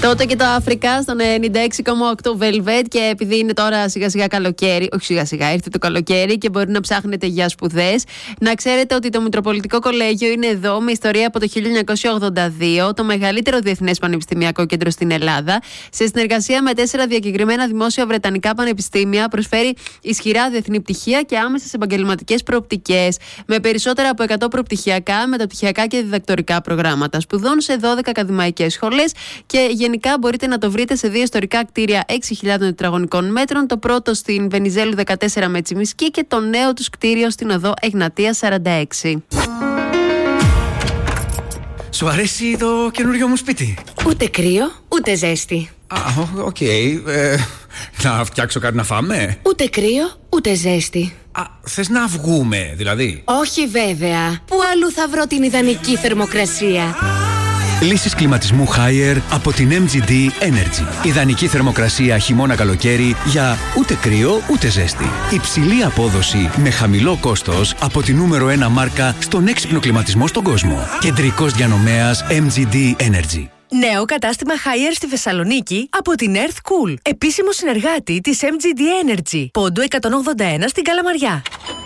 Τότε και το Αφρικά στον 96,8 Velvet, και επειδή είναι τώρα σιγά σιγά καλοκαίρι, όχι σιγά σιγά, ήρθε το καλοκαίρι και μπορεί να ψάχνετε για σπουδές, να ξέρετε ότι το Μητροπολιτικό Κολέγιο είναι εδώ με ιστορία από το 1982, το μεγαλύτερο διεθνές πανεπιστημιακό κέντρο στην Ελλάδα. Σε συνεργασία με 4 διακεκριμένα δημόσια βρετανικά πανεπιστήμια, προσφέρει ισχυρά διεθνή πτυχία και άμεσες επαγγελματικές προοπτικές, με περισσότερα από 100 προπτυχιακά, μεταπτυχιακά και διδακτορικά προγράμματα σπουδών σε 12 ακαδημαϊκές σχολές, και γενικά μπορείτε να το βρείτε σε 2 ιστορικά κτίρια 6.000 τετραγωνικών μέτρων, το πρώτο στην Βενιζέλου 14 με Τσιμισκή και το νέο τους κτίριο στην οδό Εγνατίας 46. Σου αρέσει το καινούριο μου σπίτι? Ούτε κρύο, ούτε ζέστη. Οκ. Να φτιάξω κάτι να φάμε? Ούτε κρύο, ούτε ζέστη. Θες να βγούμε δηλαδή? Όχι βέβαια. Πού αλλού θα βρω την ιδανική θερμοκρασία? Λύσεις κλιματισμού Haier από την MGD Energy. Ιδανική θερμοκρασία χειμώνα-καλοκαίρι για ούτε κρύο ούτε ζέστη. Υψηλή απόδοση με χαμηλό κόστος από τη νούμερο 1 μάρκα στον έξυπνο κλιματισμό στον κόσμο. Κεντρικός διανομέας MGD Energy. Νέο κατάστημα Haier στη Θεσσαλονίκη από την Earth Cool. Επίσημο συνεργάτη της MGD Energy. Πόντου 181 στην Καλαμαριά.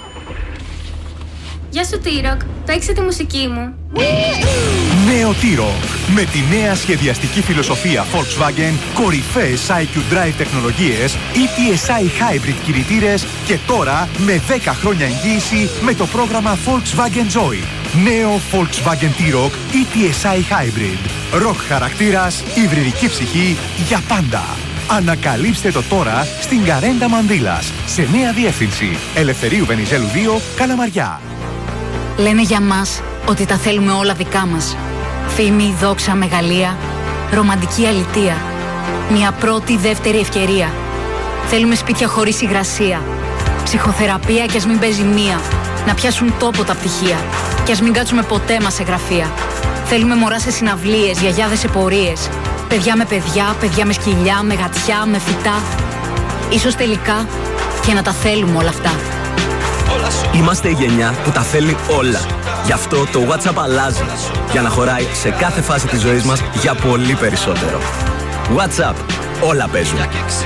Γεια σου T-Rock, παίξε τη μουσική μου. Νέο T-Rock. Με τη νέα σχεδιαστική φιλοσοφία Volkswagen, κορυφαίες IQ Drive τεχνολογίες, ETSI Hybrid κινητήρες και τώρα με 10 χρόνια εγγύηση με το πρόγραμμα Volkswagen Joy. Νέο Volkswagen T-Rock ETSI Hybrid. Rock χαρακτήρας, υβριδική ψυχή για πάντα. Ανακαλύψτε το τώρα στην Καρέντα Μανδύλας, σε νέα διεύθυνση Ελευθερίου Βενιζέλου 2, Καλαμαριά. Λένε για μας ότι τα θέλουμε όλα δικά μας. Φήμη, δόξα, μεγαλεία, ρομαντική αλητεία. Μια πρώτη, δεύτερη ευκαιρία. Θέλουμε σπίτια χωρίς υγρασία. Ψυχοθεραπεία κι ας μην παίζει μία. Να πιάσουν τόπο τα πτυχία. Κι ας μην κάτσουμε ποτέ μας σε γραφεία. Θέλουμε μωρά σε συναυλίες, γιαγιάδες σε πορείες. Παιδιά με παιδιά, παιδιά με σκυλιά, με γατιά, με φυτά. Ίσως τελικά και να τα θέλουμε όλα αυτά. Είμαστε η γενιά που τα θέλει όλα. Γι' αυτό το WhatsApp αλλάζει, για να χωράει σε κάθε φάση της ζωής μας για πολύ περισσότερο. WhatsApp. Όλα παίζουν.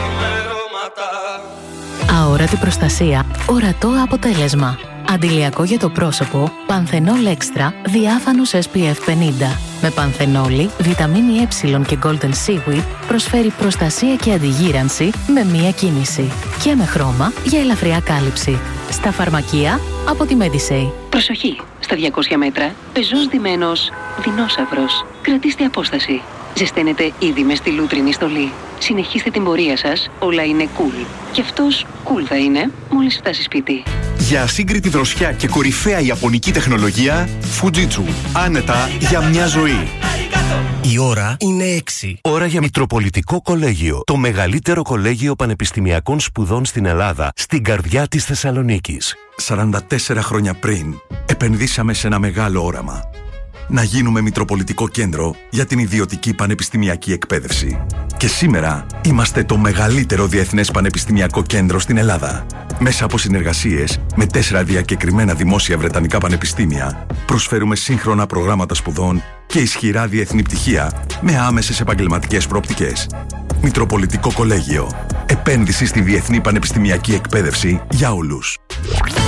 Αόρατη προστασία. Ορατό αποτέλεσμα. Αντιλιακό για το πρόσωπο. Πανθενόλ Extra διάφανος SPF 50. Με πανθενόλη, βιταμίνη Ε και Golden Seaweed προσφέρει προστασία και αντιγύρανση με μία κίνηση. Και με χρώμα για ελαφριά κάλυψη. Στα φαρμακεία από τη Medisay. Προσοχή! Στα 200 μέτρα, πεζός ντυμένος δεινόσαυρος. Κρατήστε απόσταση. Ζεσταίνετε ήδη με στη λούτρινη στολή. Συνεχίστε την πορεία σας, όλα είναι cool. Και αυτός cool θα είναι μόλις φτάσει σπίτι. Για ασύγκριτη δροσιά και κορυφαία ιαπωνική τεχνολογία, Fujitsu. Άνετα για μια ζωή. Η ώρα είναι 6. Ώρα για Μητροπολιτικό Κολέγιο. Το μεγαλύτερο κολέγιο πανεπιστημιακών σπουδών στην Ελλάδα, στην καρδιά της Θεσσαλονίκης. 44 χρόνια πριν, επενδύσαμε σε ένα μεγάλο όραμα. Να γίνουμε Μητροπολιτικό Κέντρο για την ιδιωτική πανεπιστημιακή εκπαίδευση. Και σήμερα είμαστε το μεγαλύτερο διεθνές πανεπιστημιακό κέντρο στην Ελλάδα. Μέσα από συνεργασίες με 4 διακεκριμένα δημόσια βρετανικά πανεπιστήμια, προσφέρουμε σύγχρονα προγράμματα σπουδών και ισχυρά διεθνή πτυχία με άμεσες επαγγελματικές προοπτικές. Μητροπολιτικό Κολέγιο. Επένδυση στη διεθνή πανεπιστημιακή εκπαίδευση για όλους.